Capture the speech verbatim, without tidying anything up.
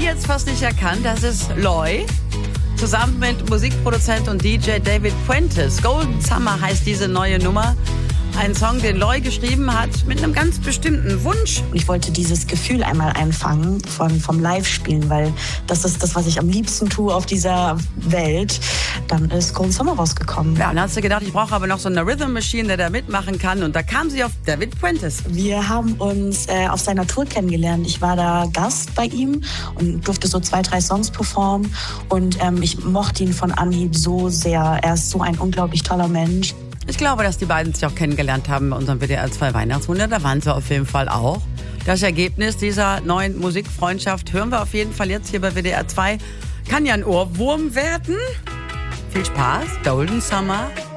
jetzt fast nicht erkannt, das ist Loy. Zusammen mit Musikproduzent und D J David Fuentes. Golden Summer heißt diese neue Nummer. Ein Song, den Loy geschrieben hat mit einem ganz bestimmten Wunsch. Ich wollte dieses Gefühl einmal einfangen von, vom Live-Spielen, weil das ist das, was ich am liebsten tue auf dieser Welt. Dann ist Golden Summer rausgekommen. Ja, und dann hast du gedacht, ich brauche aber noch so eine Rhythm Machine, der da mitmachen kann. Und da kam sie auf David Fuentes. Wir haben uns äh, auf seiner Tour kennengelernt. Ich war da Gast bei ihm und durfte so zwei, drei Songs performen. Und ähm, ich mochte ihn von Anhieb so sehr. Er ist so ein unglaublich toller Mensch. Ich glaube, dass die beiden sich auch kennengelernt haben bei unserem W D R zwei Weihnachtswunder. Da waren sie auf jeden Fall auch. Das Ergebnis dieser neuen Musikfreundschaft hören wir auf jeden Fall jetzt hier bei W D R zwei. Kann ja ein Ohrwurm werden. Viel Spaß. Golden Summer.